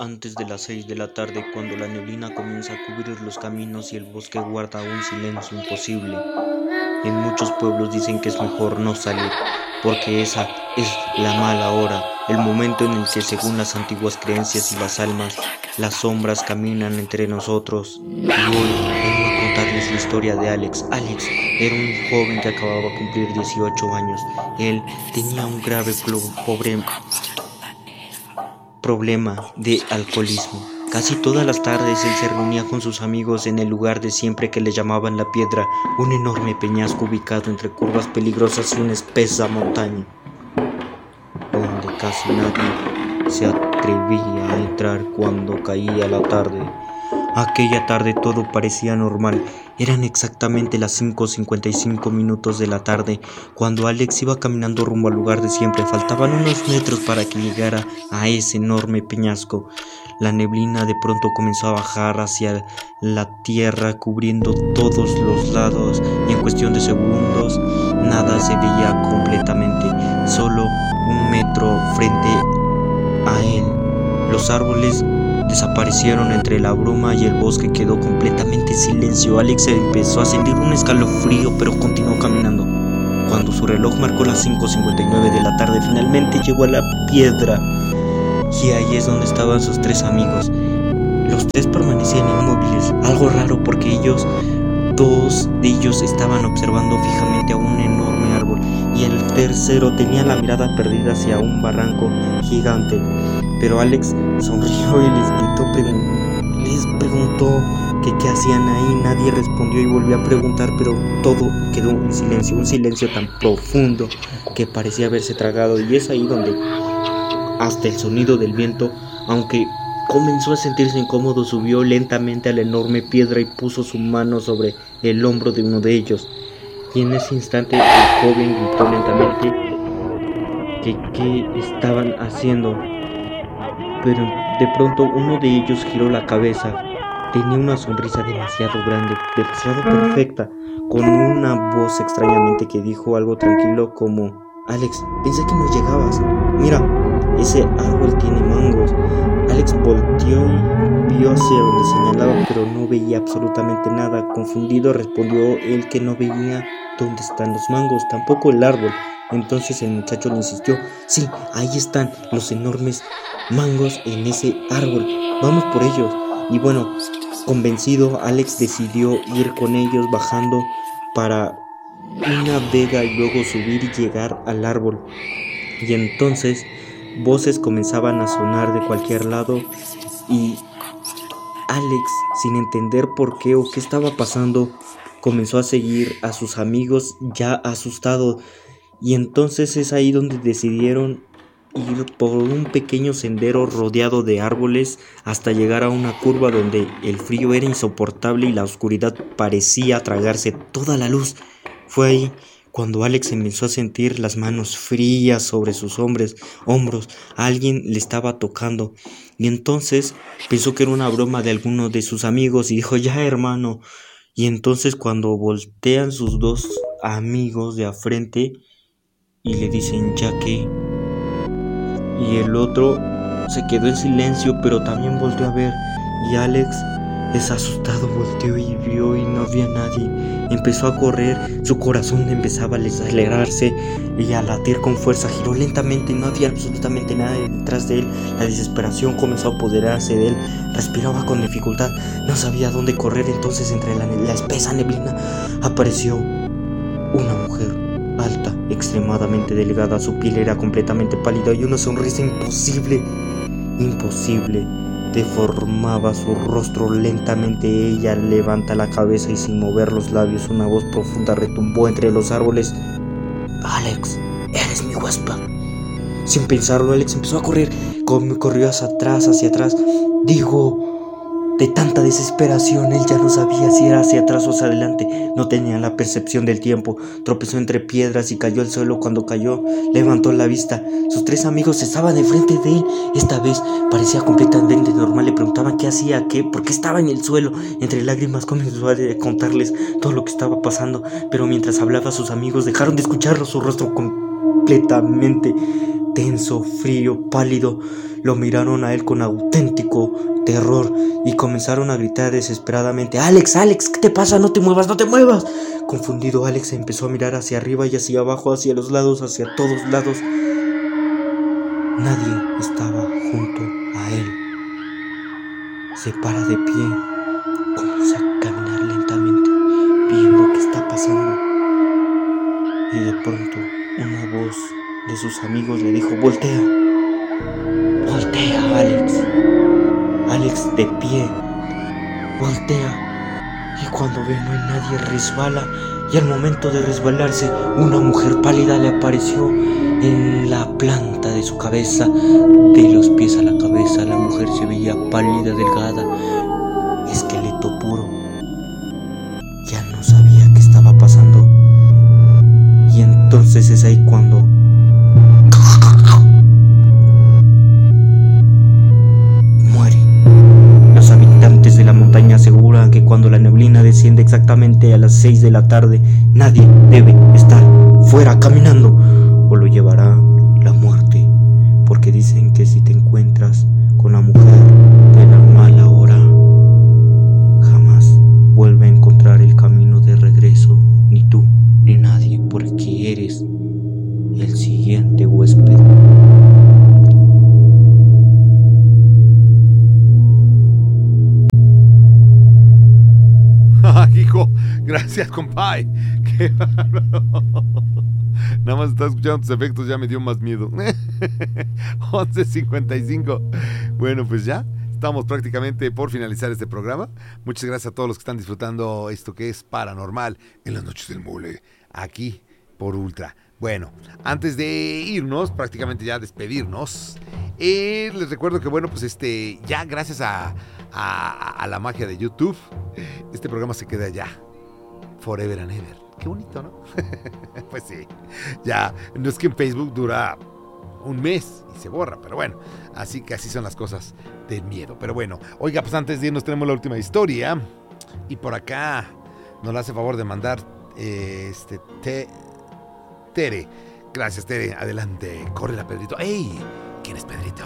Antes de las 6 de la tarde, cuando la neblina comienza a cubrir los caminos y el bosque guarda un silencio imposible. En muchos pueblos dicen que es mejor no salir, porque esa es la mala hora, el momento en el que, según las antiguas creencias y las almas, las sombras caminan entre nosotros. Y hoy vengo a contarles la historia de Alex. Alex era un joven que acababa de cumplir 18 años. Él tenía un grave problema de alcoholismo. Casi todas las tardes él se reunía con sus amigos en el lugar de siempre que le llamaban La Piedra, un enorme peñasco ubicado entre curvas peligrosas y una espesa montaña, donde casi nadie se atrevía a entrar cuando caía la tarde. Aquella tarde todo parecía normal. Eran exactamente las 5:55 de la tarde cuando Alex iba caminando rumbo al lugar de siempre. Faltaban unos metros para que llegara a ese enorme peñasco. La neblina de pronto comenzó a bajar hacia la tierra, cubriendo todos los lados, y en cuestión de segundos nada se veía completamente, solo un metro frente a él. Los árboles desaparecieron entre la bruma y el bosque quedó completamente en silencio. Alex empezó a sentir un escalofrío, pero continuó caminando. Cuando su reloj marcó las 5:59 de la tarde, finalmente llegó a La Piedra. Y ahí es donde estaban sus tres amigos. Los tres permanecían inmóviles, algo raro porque dos de ellos estaban observando fijamente a un enorme árbol, y el tercero tenía la mirada perdida hacia un barranco gigante. Pero Alex sonrió y les preguntó que qué hacían ahí. Nadie respondió y volvió a preguntar, pero todo quedó en silencio, un silencio tan profundo que parecía haberse tragado. Y es ahí donde hasta el sonido del viento, aunque comenzó a sentirse incómodo, subió lentamente a la enorme piedra y puso su mano sobre el hombro de uno de ellos. Y en ese instante el joven gritó lentamente que qué estaban haciendo. Pero de pronto uno de ellos giró la cabeza. Tenía una sonrisa demasiado grande, demasiado perfecta, con una voz extrañamente que dijo algo tranquilo como: Alex, pensé que no llegabas. Mira, ese árbol tiene mangos. Alex volteó y vio hacia donde señalaba, pero no veía absolutamente nada. Confundido respondió él que no veía dónde están los mangos, tampoco el árbol. Entonces el muchacho le insistió: sí, ahí están los enormes mangos en ese árbol, vamos por ellos. Y bueno, convencido, Alex decidió ir con ellos, bajando para una vega y luego subir y llegar al árbol. Y entonces voces comenzaban a sonar de cualquier lado, y Alex, sin entender por qué o qué estaba pasando, comenzó a seguir a sus amigos ya asustado. Y entonces es ahí donde decidieron ir por un pequeño sendero rodeado de árboles hasta llegar a una curva donde el frío era insoportable y la oscuridad parecía tragarse toda la luz. Fue ahí cuando Alex empezó a sentir las manos frías sobre sus hombros. Alguien le estaba tocando, y entonces pensó que era una broma de alguno de sus amigos y dijo: ya, hermano. Y entonces cuando voltean sus dos amigos de a frente y le dicen: ya que, y el otro se quedó en silencio, pero también volteó a ver, y Alex, asustado, volteó y vio y no había nadie. Empezó a correr, su corazón empezaba a acelerarse y a latir con fuerza. Giró lentamente, no había absolutamente nada detrás de él. La desesperación comenzó a apoderarse de él, respiraba con dificultad, no sabía dónde correr. Entonces entre la espesa neblina apareció una mujer alta, extremadamente delgada. Su piel era completamente pálida y una sonrisa imposible deformaba su rostro. Lentamente ella levanta la cabeza y, sin mover los labios, una voz profunda retumbó entre los árboles: Alex, eres mi huésped. Sin pensarlo, Alex empezó a correr. Corrió hacia atrás. De tanta desesperación, él ya no sabía si era hacia atrás o hacia adelante. No tenía la percepción del tiempo. Tropezó entre piedras y cayó al suelo. Cuando cayó, levantó la vista. Sus tres amigos estaban enfrente de él. Esta vez parecía completamente normal. Le preguntaban qué hacía, por qué estaba en el suelo. Entre lágrimas comenzó a contarles todo lo que estaba pasando. Pero mientras hablaba, sus amigos dejaron de escucharlo. Su rostro completamente tenso, frío, pálido. Lo miraron a él con auténtico terror y comenzaron a gritar desesperadamente: ¡Alex, Alex! ¿Qué te pasa? ¡No te muevas, no te muevas! Confundido, Alex empezó a mirar hacia arriba y hacia abajo, hacia los lados, hacia todos lados. Nadie estaba junto a él. Se para de pie, comienza a caminar lentamente, viendo qué está pasando. Y de pronto, una voz de sus amigos le dijo: ¡Voltea! ¡Voltea, Alex! Alex, de pie, voltea. Y cuando ve no hay nadie, resbala. Y al momento de resbalarse, una mujer pálida le apareció en la planta de su cabeza. De los pies a la cabeza, la mujer se veía pálida, delgada, esqueleto puro. Ya no sabía qué estaba pasando. Y entonces es ahí cuando muere. Los habitantes de la montaña aseguran que cuando la neblina desciende exactamente a las 6 de la tarde, nadie debe estar fuera caminando o lo llevará la muerte, porque dicen que si te encuentras con la mujer de la mala hora, jamás vuelve a encontrar el camino de regreso, ni tú ni nadie, porque eres el siguiente huésped. Hijo, gracias, compay. Qué bárbaro. Nada más estaba escuchando tus efectos, ya me dio más miedo. 11:55. Bueno, pues ya estamos prácticamente por finalizar este programa. Muchas gracias a todos los que están disfrutando esto que es Paranormal en las noches del mole, aquí por Ultra. Bueno, antes de irnos, prácticamente ya despedirnos, les recuerdo que bueno, pues ya gracias a la magia de YouTube, este programa se queda ya forever and ever. Qué bonito, ¿no? Pues sí, ya no es que en Facebook dura un mes y se borra, pero bueno, así que así son las cosas del miedo. Pero bueno, oiga, pues antes de irnos tenemos la última historia y por acá nos hace favor de mandar Tere. Gracias, Tere. Adelante, córrela, Pedrito. ¡Ey! ¿Quién es Pedrito?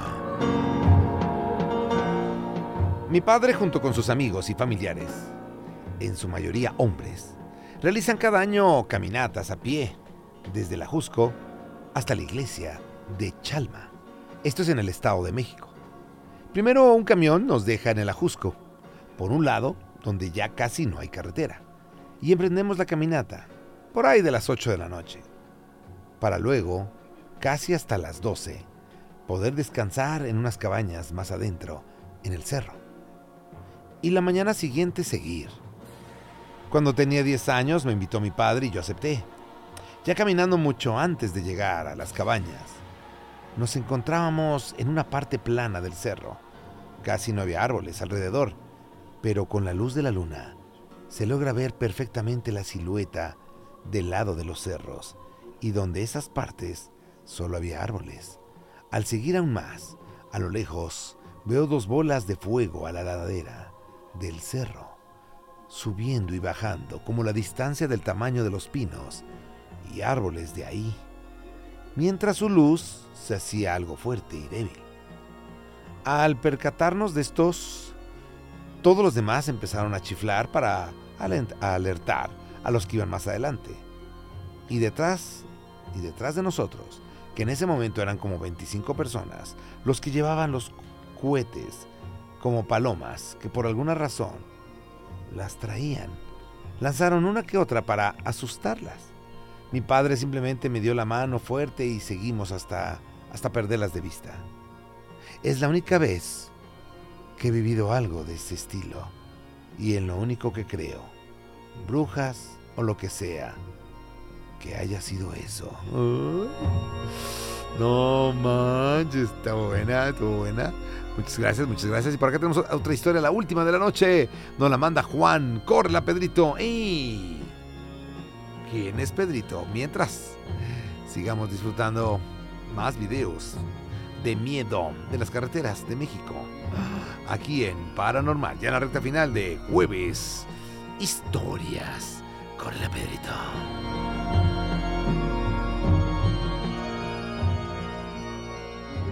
Mi padre, junto con sus amigos y familiares, en su mayoría hombres, realizan cada año caminatas a pie, desde la Jusco hasta la iglesia de Chalma. Esto es en el Estado de México. Primero un camión nos deja en el Ajusco, por un lado, donde ya casi no hay carretera, y emprendemos la caminata, por ahí de las 8 de la noche, para luego, casi hasta las 12, poder descansar en unas cabañas más adentro, en el cerro. Y la mañana siguiente seguir. Cuando tenía 10 años me invitó mi padre y yo acepté. Ya caminando mucho antes de llegar a las cabañas, nos encontrábamos en una parte plana del cerro. Casi no había árboles alrededor, pero con la luz de la luna se logra ver perfectamente la silueta del lado de los cerros, y donde esas partes solo había árboles. Al seguir aún más, a lo lejos veo 2 bolas de fuego a la ladera del cerro, subiendo y bajando como la distancia del tamaño de los pinos y árboles de ahí, mientras su luz se hacía algo fuerte y débil. Al percatarnos de estos, todos los demás empezaron a chiflar para alertar a los que iban más adelante. Y detrás de nosotros, que en ese momento eran como 25 personas, los que llevaban los cohetes como palomas, que por alguna razón las traían, lanzaron una que otra para asustarlas. Mi padre simplemente me dio la mano fuerte y seguimos hasta perderlas de vista. Es la única vez que he vivido algo de ese estilo, y en lo único que creo, brujas o lo que sea, que haya sido eso. No manches, está buena, estuvo buena. Muchas gracias. Y por acá tenemos otra historia, la última de la noche. Nos la manda Juan. ¡Córrela, Pedrito! ¡Ey! ¿Quién es Pedrito? Mientras sigamos disfrutando más videos de miedo de las carreteras de México, aquí en Paranormal, ya en la recta final de jueves. Historias. ¡Córrela, Pedrito!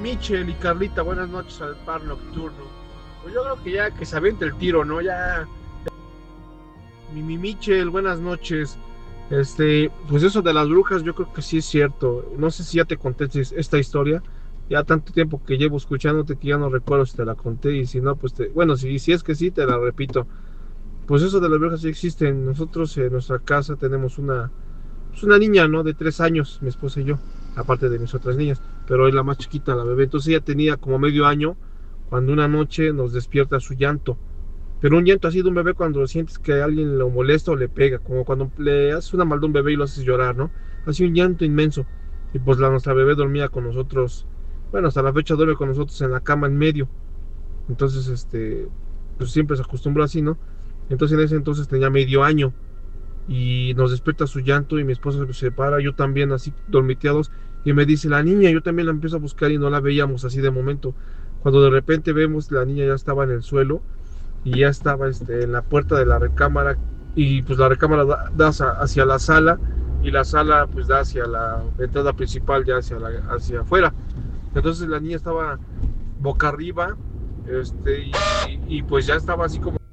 Michel y Carlita, buenas noches al par nocturno. Pues yo creo que ya que se aviente el tiro, ¿no? Ya. Mi Michel, buenas noches. Pues eso de las brujas, yo creo que sí es cierto. No sé si ya te conté esta historia. Ya tanto tiempo que llevo escuchándote que ya no recuerdo si te la conté. Y si no, pues bueno, si es que sí, te la repito. Pues eso de las brujas sí existen. Nosotros en nuestra casa tenemos pues una niña, ¿no? De 3 años, mi esposa y yo, aparte de mis otras niñas, pero es la más chiquita, la bebé. Entonces ella tenía como medio año cuando una noche nos despierta su llanto. Pero un llanto así de un bebé cuando sientes que alguien lo molesta o le pega, como cuando le haces una maldad a un bebé y lo haces llorar, ¿no? Así un llanto inmenso. Y pues nuestra bebé dormía con nosotros, bueno, hasta la fecha duerme con nosotros en la cama en medio. Entonces, pues siempre se acostumbró así, ¿no? Entonces en ese entonces tenía medio año y nos despierta su llanto y mi esposa se para, yo también así dormiteados y me dice, la niña, yo también la empiezo a buscar y no la veíamos así de momento. Cuando de repente vemos, la niña ya estaba en el suelo y ya estaba en la puerta de la recámara y pues la recámara da hacia la sala y la sala pues da hacia la entrada principal, ya hacia afuera. Entonces la niña estaba boca arriba y pues ya estaba así como...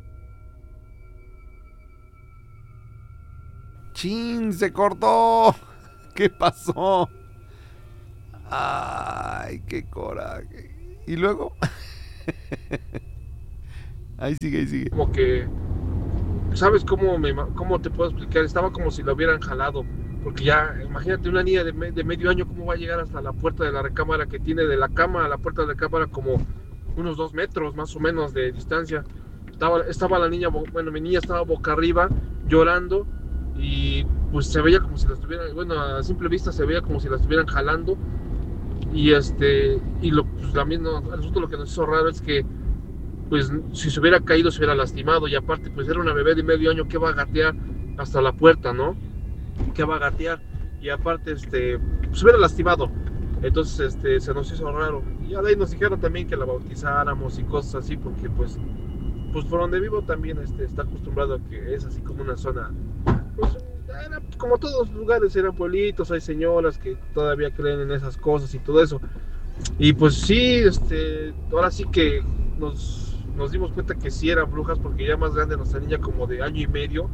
¡Chin! ¡Se cortó! ¿Qué pasó? ¡Ay, qué coraje! ¿Y luego? Ahí sigue. Como que, ¿sabes cómo te puedo explicar? Estaba como si lo hubieran jalado. Porque ya, imagínate una niña de medio año, ¿cómo va a llegar hasta la puerta de la recámara que tiene de la cama a la puerta de la recámara como unos 2 metros más o menos de distancia? Estaba la niña, bueno, mi niña estaba boca arriba llorando y pues se veía como si la estuvieran, bueno, a simple vista se veía como si la estuvieran jalando y pues también resulta lo que nos hizo raro es que pues si se hubiera caído se hubiera lastimado y aparte pues era una bebé de medio año que va a gatear hasta la puerta, ¿no? Que va a gatear y aparte se hubiera lastimado. Entonces se nos hizo raro y ya de ahí nos dijeron también que la bautizáramos y cosas así porque pues por donde vivo también está acostumbrado a que es así como una zona, pues como todos los lugares, eran pueblitos, hay señoras que todavía creen en esas cosas y todo eso. Y pues sí, ahora sí que nos dimos cuenta que sí eran brujas porque ya más grande nuestra niña como de año y medio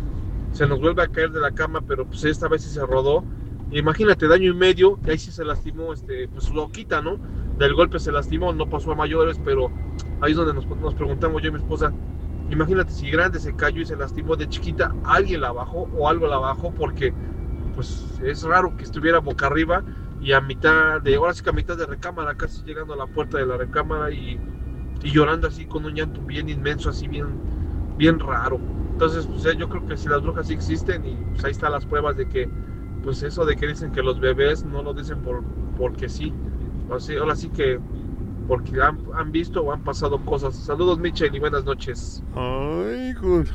se nos vuelve a caer de la cama, pero pues esta vez sí se rodó. Imagínate, de año y medio, y ahí sí se lastimó, pues su boquita, ¿no? Del golpe se lastimó, no pasó a mayores, pero ahí es donde nos preguntamos yo y mi esposa, imagínate si grande se cayó y se lastimó de chiquita, alguien la bajó o algo la bajó, porque pues es raro que estuviera boca arriba y ahora sí que a mitad de recámara, casi llegando a la puerta de la recámara y llorando así con un llanto bien inmenso, así bien raro. Entonces, pues yo creo que si las brujas sí existen y pues ahí están las pruebas de que, pues eso de que dicen que los bebés no lo dicen porque sí. Ahora sí que porque han visto o han pasado cosas. Saludos, Michel, y buenas noches. Ay,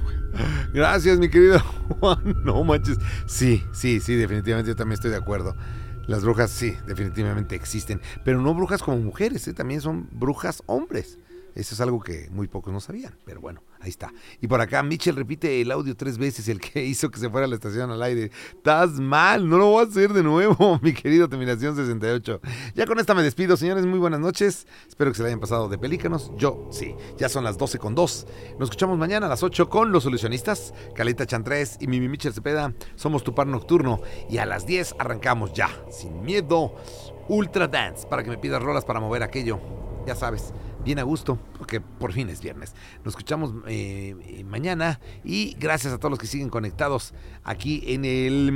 gracias, mi querido Juan. No manches. Sí, definitivamente yo también estoy de acuerdo. Las brujas sí, definitivamente existen, pero no brujas como mujeres, también son brujas hombres. Eso es algo que muy pocos no sabían, pero bueno, ahí está. Y por acá, Michel repite el audio 3 veces, el que hizo que se fuera a la estación al aire. Estás mal, no lo voy a hacer de nuevo, mi querido Terminación 68. Ya con esta me despido, señores, muy buenas noches. Espero que se la hayan pasado de pelícanos. Yo sí, ya son las 12:02. Nos escuchamos mañana a las 8 con Los Solucionistas, Caleta Chantrés y Mimi Michel Cepeda. Somos tu par nocturno y a las 10 arrancamos ya, sin miedo, Ultra Dance, para que me pidas rolas para mover aquello. Ya sabes, bien a gusto, porque por fin es viernes. Nos escuchamos mañana y gracias a todos los que siguen conectados aquí en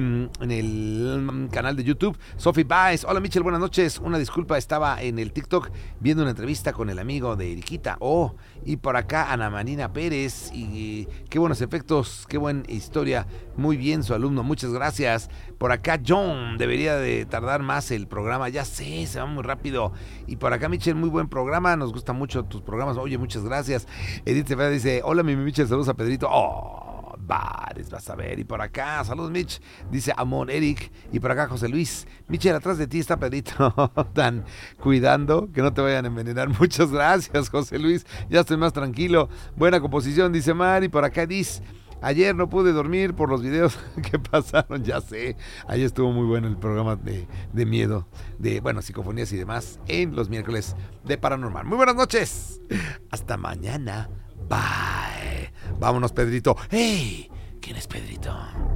el canal de YouTube. Sophie Baez, hola Michel, buenas noches. Una disculpa, estaba en el TikTok viendo una entrevista con el amigo de Eriquita. Y por acá Ana Marina Pérez, y qué buenos efectos, qué buena historia. Muy bien su alumno, muchas gracias. Por acá John, debería de tardar más el programa, ya sé, se va muy rápido. Y por acá Michel, muy buen programa, nos gustan mucho tus programas, oye, muchas gracias. Edith Cepeda dice, hola mi Michel, saludos a Pedrito. Bares, vas a ver. Y por acá, saludos Mitch, dice Amon Eric. Y por acá José Luis, Michel, atrás de ti está Pedrito. Tan cuidando que no te vayan a envenenar. Muchas gracias, José Luis, ya estoy más tranquilo. Buena composición, dice Mari. Por acá dice Ayer no pude dormir por los videos que pasaron, ya sé. Ayer estuvo muy bueno el programa de miedo, de, psicofonías y demás, en los miércoles de Paranormal. Muy buenas noches. Hasta mañana. Bye. Vámonos, Pedrito. ¡Hey! ¿Quién es Pedrito?